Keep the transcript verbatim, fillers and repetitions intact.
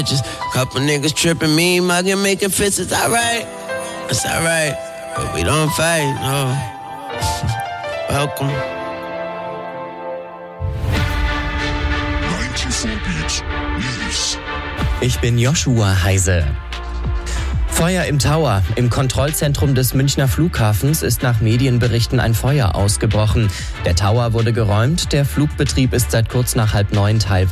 Just couple niggas tripping, me mugging, making fits. It's alright, it's alright, but we don't fight, no. Welcome. Ich bin Joshua Heise. Feuer im Tower. Im Kontrollzentrum des Münchner Flughafens ist nach Medienberichten ein Feuer ausgebrochen. Der Tower wurde geräumt, der Flugbetrieb ist seit kurz nach halb neun teilweise